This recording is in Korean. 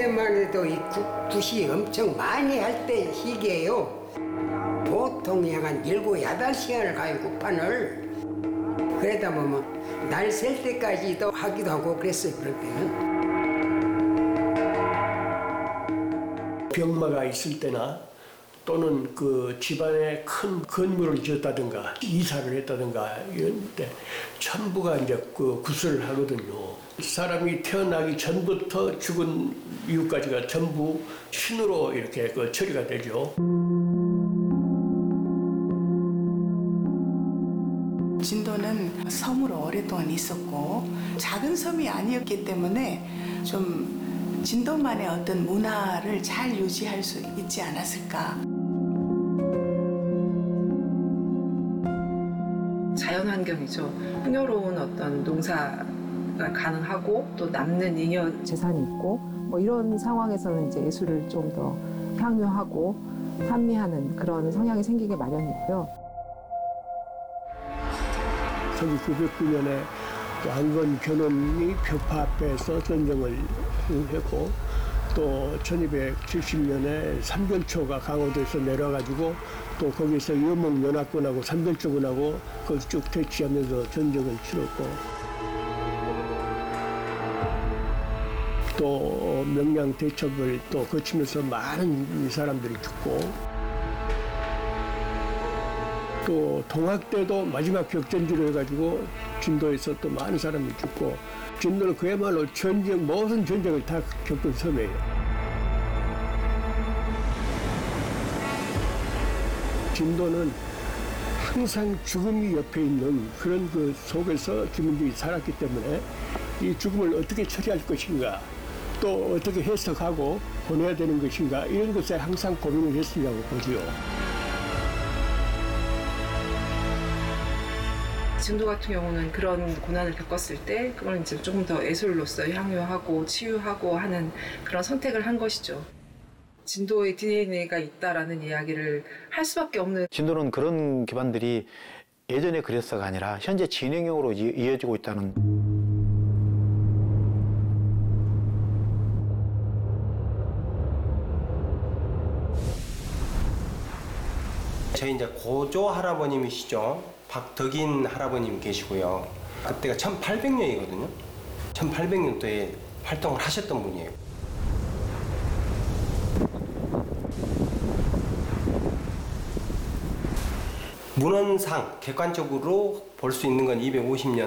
때만 해도 이 굿이 엄청 많이 할 때 시기예요. 보통 한 7, 8시간을 가요, 굿판을. 그러다 보면 날 셀 때까지도 하기도 하고 그랬어요, 그럴 때는. 병마가 있을 때나 또는 그 집안에 큰 건물을 지었다든가 이사를 했다든가 이런 때 전부가 이제 그 굿을 하거든요. 사람이 태어나기 전부터 죽은 이후까지가 전부 신으로 이렇게 그 처리가 되죠. 진도는 섬으로 오랫동안 있었고 작은 섬이 아니었기 때문에 좀 진도만의 어떤 문화를 잘 유지할 수 있지 않았을까. 자연환경이죠. 풍요로운 어떤 농사가 가능하고 또 남는 잉여 재산이 있고 뭐 이런 상황에서는 이제 예술을 좀 더 향유하고 판매하는 그런 성향이 생기게 마련이고요. 1909년에 왕건 견훤이 벽파 앞에서 전쟁을 했고 또 1270년에 삼별초가 강화도에서 내려가지고 또 거기서 여몽연합군하고 삼별초군하고 거기 쭉 대치하면서 전쟁을 치렀고 또 명량 대첩을 또 거치면서 많은 사람들이 죽고 또 동학 때도 마지막 격전지로 해가지고 진도에서 또 많은 사람이 죽고 진도는 그야말로 전쟁 모든 전쟁을 다 겪은 섬이에요. 진도는 항상 죽음이 옆에 있는 그런 그 속에서 주민들이 살았기 때문에 이 죽음을 어떻게 처리할 것인가 또 어떻게 해석하고 보내야 되는 것인가 이런 것에 항상 고민을 했으려고 보지요. 진도 같은 경우는 그런 고난을 겪었을 때 그걸 이제 조금 더 예술로서 향유하고 치유하고 하는 그런 선택을 한 것이죠. 진도의 DNA가 있다라는 이야기를 할 수밖에 없는. 진도는 그런 기반들이 예전에 그랬어가 아니라 현재 진행형으로 이어지고 있다는. 저희 이제 고조 할아버님이시죠. 박덕인 할아버님 계시고요. 그때가 1800년이거든요. 1800년도에 활동을 하셨던 분이에요. 문헌상 객관적으로 볼 수 있는 건 250년